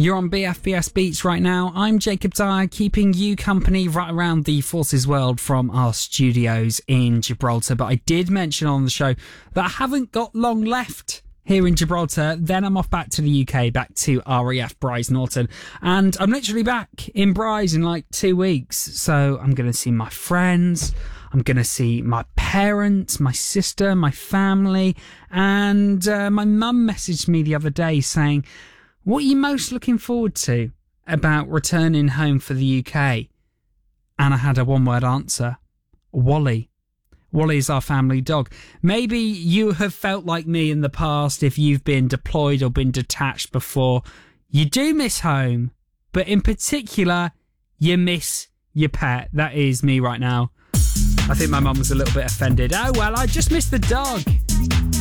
You're on BFBS Beats right now. I'm Jacob Dyer, keeping you company right around the Forces world from our studios in Gibraltar. But I did mention on the show that I haven't got long left here in Gibraltar. Then I'm off back to the UK, back to RAF Brize Norton. And I'm literally back in Brize in like 2 weeks. So I'm going to see my friends. I'm going to see my parents, my sister, my family. And my mum messaged me the other day saying, what are you most looking forward to about returning home for the UK? And I had a one-word answer. Wally. Wally is our family dog. Maybe you have felt like me in the past if you've been deployed or been detached before. You do miss home, but in particular, you miss your pet. That is me right now. I think my mum was a little bit offended. Oh, well, I just missed the dog.